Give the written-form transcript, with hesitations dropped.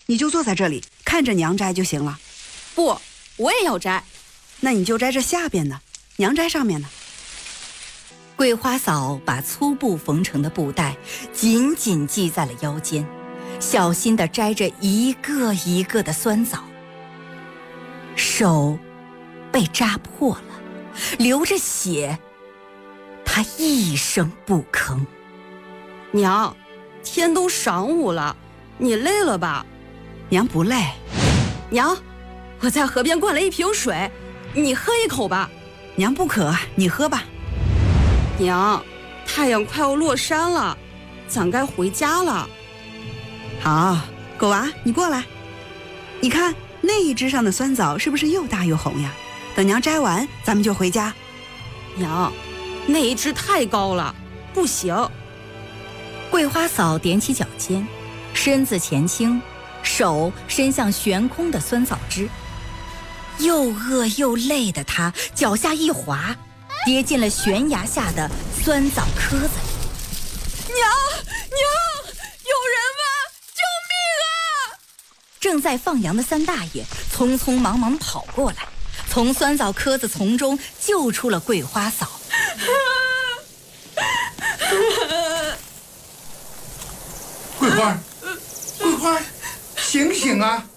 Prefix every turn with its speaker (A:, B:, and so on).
A: 你就坐在这里看着娘摘就行了。
B: 不，我也要摘。
A: 那你就摘这下边的，娘摘上面的。
C: 桂花嫂把粗布缝成的布带紧紧系在了腰间，小心地摘着一个一个的酸枣。手被扎破了，流着血，她一声不吭。
B: 娘，天都晌午了，你累了吧？
A: 娘不累。
B: 娘，我在河边灌了一瓶水，你喝一口吧。
A: 娘不渴，你喝吧。
B: 娘，太阳快要落山了，咱该回家了。
A: 好，狗娃，你过来。你看那一枝上的酸枣是不是又大又红呀？等娘摘完，咱们就回家。
B: 娘，那一枝太高了，不行。
C: 桂花嫂踮起脚尖，身子前倾，手伸向悬空的酸枣枝。又饿又累的她脚下一滑，跌进了悬崖下的酸枣窠子里。
B: 娘，有人吗？救命啊！
C: 正在放羊的三大爷匆匆忙忙跑过来，从酸枣窠子丛中救出了桂花嫂。
D: 桂花，醒醒啊！